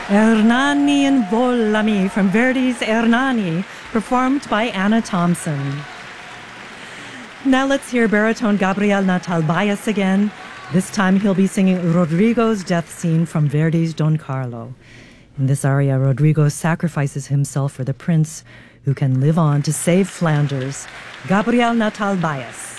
Ernani and Volami from Verdi's Ernani, performed by Anna Thompson. Now let's hear baritone Gabriel Natal Baez again. This time he'll be singing Rodrigo's death scene from Verdi's Don Carlo. In this aria, Rodrigo sacrifices himself for the prince who can live on to save Flanders. Gabriel Natal Baez.